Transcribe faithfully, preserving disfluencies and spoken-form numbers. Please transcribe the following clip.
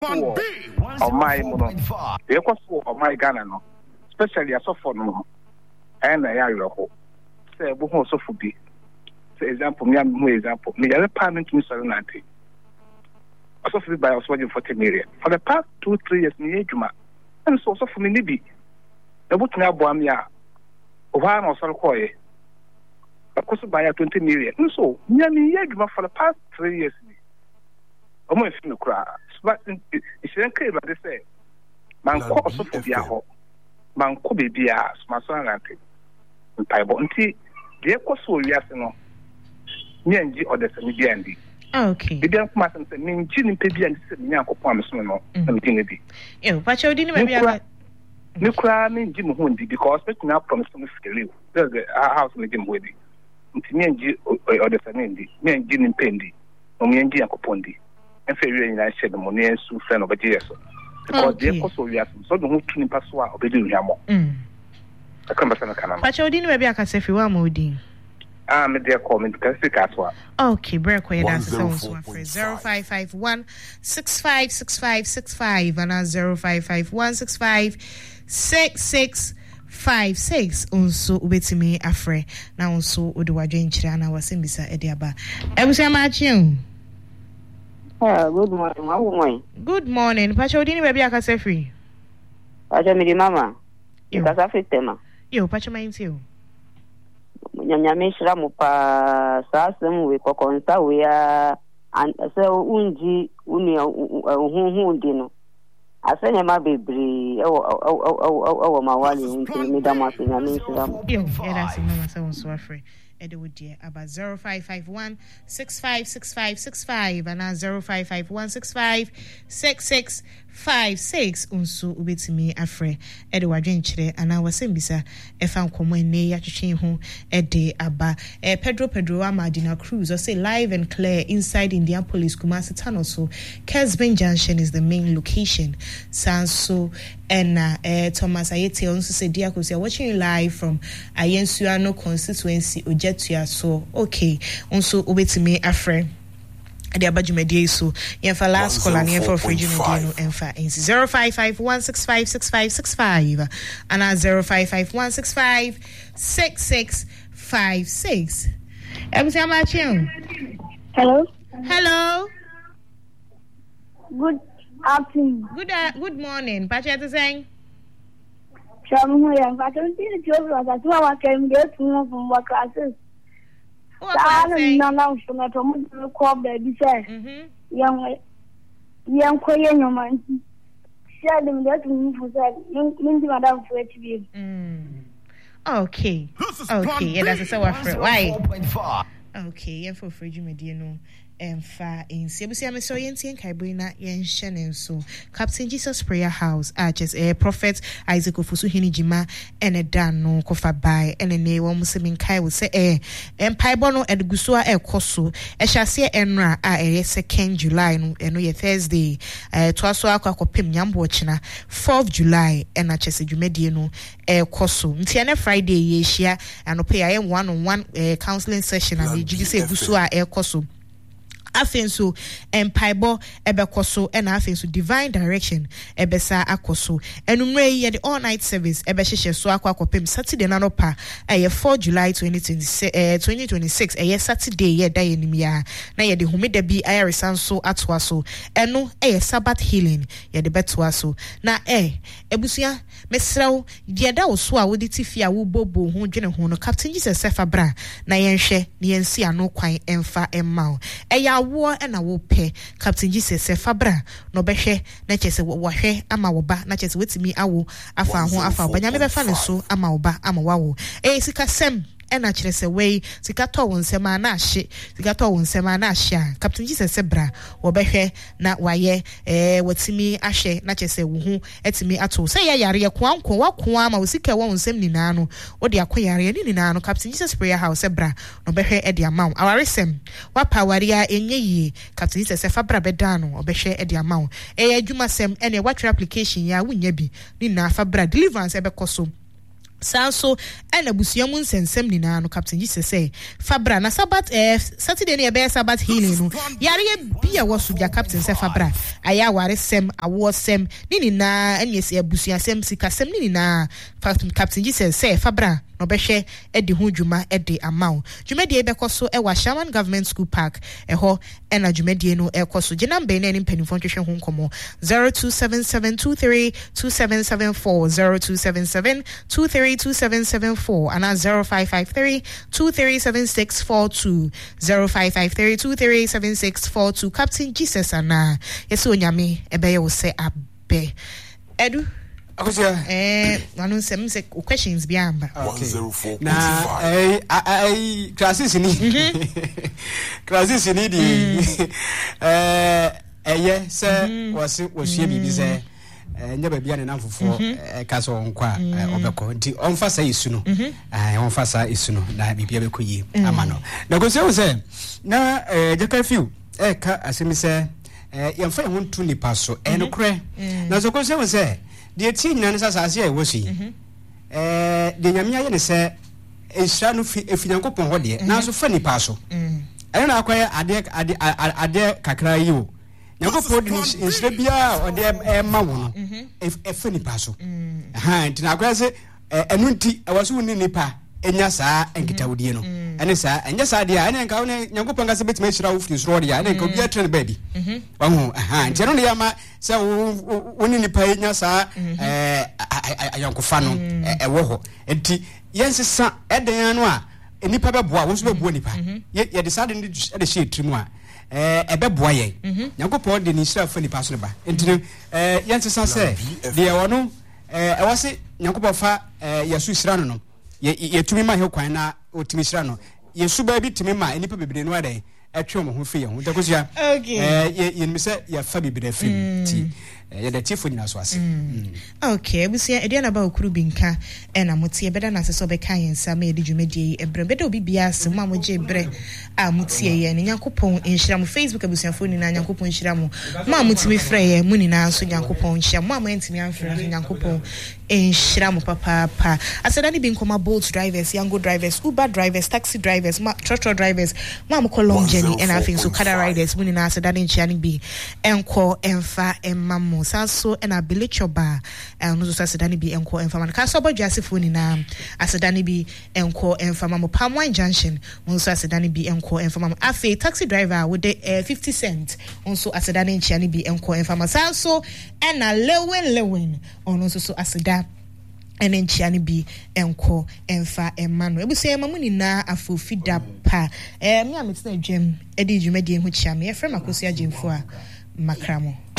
on my mono. They was on my Ghana, no, especially as of for no, and I are your say, Boho so for be. For example, me, I'm example, me, other parliament, Miss Aranati. Also, for by us, working forty million. For the past two, three years, me, Juma, and so also for me, Nibi. The book now, Boamia, one or so coy. Of course, by a twenty million. And so, me, Juma for the past three years. Almost no cry. But it's an clear, but they say, Man, also for the hope. Man, could be a smart son. And Pibo, until the echo so yes, no. Me and G or the semi. Okay. The young person said, "Mean Jim Pebby and Yanko Promise, no, and Kennedy." You, but you didn't maybe. No crying Jim Hundi because it's now promised to live. There's a house with him with it. Me and G or the Sandy, me and Jim Pendi, or me and Gianco Pondi. And Ferry and I said the money and Sue friend of a G S O. Because the echo we have so the whole killing password of the Yamo. I come back and come. But you didn't maybe I can say if you are moody. Ah, me dear comment because the caswa. Okay, break away that's so zero five five one six five six five six five and zero five five one six five six six five six also ubetimi afre na also oduwadwe nchira na wasimbisa ediaba. Ebusia machi. Ah, good morning. How are you? Good morning. Pacha odini baby akase free. Pacha mi di mama. Ikasa fitema. Yo, pacha mainti yo. Nyanyame shira mu pa sasem we kokonsa we a an se unji uni hu ndi no asenya ma bebri e wo ma wali nti mi da ma se nyame shira mu yo e da se mama se won so afre e de wodi about zero five five one six five six five six five and zero five five one six five six six five six unso ubetimi afre e de wadwe nkyere ana wasembisa e fa nkomo ene ya twetwe ho e de aba e Pedro Pedro Amadina Cruz or say live and clear inside Indianapolis Kumasi Tunnel. So Kesben Junction is the main location. Sanso and uh, Thomas Ayete also said Diakos, you're watching you live from Ayensuano constituency Ojetua. So okay also ubetimi afre the abajumedie so yenfa last call and yenfa frigimedie no enfa in zero five five one six five six five six five and zero five five one six five six six five six. Ebusia machi. Hello. Hello. Good afternoon. Good uh, good morning. Pacha to saying. Shamu ya pacha ti job wa tu wa kem de tu from work classes. I don't know from a tomato crop baby say. Young young koyen no man. Share them that move for that. Mindy madam for it to be. Okay. Okay, yeah, that's so afraid. Why? Okay, yeah, for free media no. Emfa in Sebusia Meso Yentien Kaibina Yen Shannon so Captain Jesus Prayer House Arches a prophet Isaac Ofusuhini Jima and a dan no kofa by and a ne one Muslim Kai will say eh and Paibono at Gusua El Coso a shall enra a second July no and no Thursday uh twaso akwa pim nyambochina fourth July and a chese jumediano El Coso Ntiana Friday ye share and pay I am one on one counseling session and the G C Gusua El Coso Afenso empaibo ebekoso and afenso divine direction ebesa akoso enumre ye the all night service ebehye so akwa akopem Saturday nanopa eh fourth July twenty twenty-six eh Saturday ye da yenim ya na ye de homeda bi ayarisanso atoa so eno eh Sabbath healing ye de betoa so na eh ebusua mesrawo ye da wo so a wodi tifia wo bobo ho dwene ho no Captain Jesus sefa bra na yenhwe ne yensi ano kwan emfa emma eh wo na wo pe Captain Jesus se fabra no behwe na chese wo hwe ama wo ba na chese wetimi awo afa ho afa obanya me befa ne so ama wo ba ama wawo eh sika sem ena kire se we sika to won sema na ahye sika to won sema na ahye Captain Jesus se bra wo behwe na waye eh wetimi ahye na chese wo hu etimi ato se ya yare kwanko wakon ama wo sika won sem nina no wo de akoyare ni nina no Captain Jesus Prayer House se bra no behwe e de amaw awaresem wa poweria enye yi Captain Jesus se fabra bedano obehwe e de amaw eh adwuma sem ene watch application ya wonya bi ni na fabra deliverance e bekoso Sanso and a busiamun sensem ni na no Captain Jesus say Fabra na Sabbath eh Saturday ni be Sabbath healing no yare bia wasu bia Captain say Fabra aya ware sem awo sem ni na anyese abusia sem sika sem ni na Captain Jesus say Fabra no behwe e de ho dwuma e de amaw dwuma de e be koso e wa Shaman Government School Park e ho e na dwuma de no e koso gina mbe na ni mpanifo twehwe ho nkomo zero two seven seven two three two seven seven four zero two seven seven two three two seven seven four and zero five five three two three seven six four two zero five five three two three seven six four two Captain Jesus ana yeso nyame e be ye wo se abe edu eh wanu sem se questions bi amba okay na eh ai classes ni classes ni di eh eye se wose wose bibi se nya ba bia ne namfofo ka so nkwa obekọ nti onfa sa isu no eh onfa sa isu no na bibia bekọ yi ama no na go se se na eh jaka fiu eh ka asemi se eh yemfa ho ntu ni paso eh no kre na so go se se de ti nyina ne sasa ase e wosi eh de nyame aye ne se ehira no fi efinyankopon ho de na so fa ni paso eh na akwa ade ade ade kakra yi o Nyankopon di nsire bia ode e ma wo no e fa nipa so ha nti na akwa se enu nti awaso ni nipa enya saa enkitawudie no ene saa enya saa dia ene nka wo Nyankopon ga se betima hira wo fi soro dia ene nka obi atre ne baby wahu ha nti no ya ma se wo ni nipa enya saa eh ayankofa no e wo ho nti yensesa eden no a nipa beboa wo so beboa nipa ye decide ne de she trimu a eh ebeboa ye Nyankopon de ni hira fa nipa so ne ba nti eh yensesa se de wono eh e wose Nyankopon fa yesu hira no no ye tumi ma he kwan na otimi hira no yesu ba bi timi ma nipa bebere no ade atwe mo ho fe ye ho takosia eh ye ni se ya fa bebere fim ti ye da tifo nyina so ase okay busia ede na ba okuru binka e na mutie beda na se so be kan yensa ma edi dwumadie e bre beda obi bia se ma mo je bre a mutie ye ne Nyankopon enhira mo Facebook abusia fo ni na Nyankopon enhira mo ma mutimi frɛ ye mu ni na so Nyankopon enhira mo ma ntimi anfrɛ so Nyankopon enhira mo papa pa asada ni bi nkoma Bolt drivers Yango drivers Uber drivers taxi drivers ma trotro drivers ma mo ko long journey and I think so kada riders mu ni na asada ni nchia ni bi enko emfa emma Sanso and a bilichoba and no Sasadani be enco and Faman Casoba Jassifuni na Asadani be enco and Famamo Palm Wine Junction, Monso Asadani be enco and Famam Afe taxi driver with the uh, fifty cent, also Asadani and Chani be enco and Fama Sanso and a Lewin Lewin, on also so Asada. And then Chiani be enco and fa and manu. We say mamuni na afu fida pa. Eh, me am it's no gem. Eddie Jumedi and Huchami, a friend Macosia Jim for Macramo.